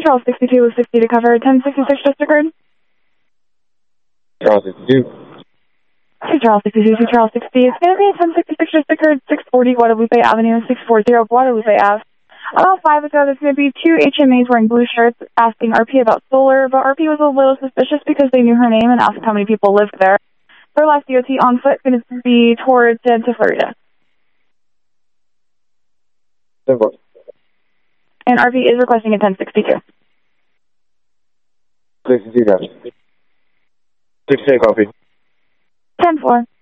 Charles 62 with 60 to cover. 1066 just occurred. Charles 62. Hey, Charles 62 to Charles 60. It's going to be 1066 just occurred, 640 Guadalupe Avenue, 640 Guadalupe Ave. About 5 ago, there's going to be 2 HMAs wearing blue shirts asking RP about solar, but RP was a little suspicious because they knew her name and asked how many people lived there. Her last DOT on foot going to be towards Santa Florida. Simple. And RP is requesting a 1062. 62, guys. 68 copy. 10-4.